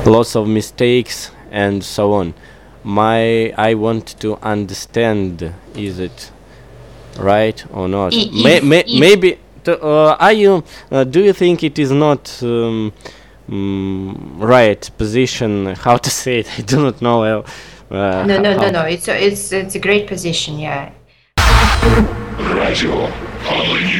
lots of mistakes and so on. I want to understand, is it right or not? Maybe are you do you think it is not right position, how to say it? I do not know. No. It's a great position. Yeah. Radio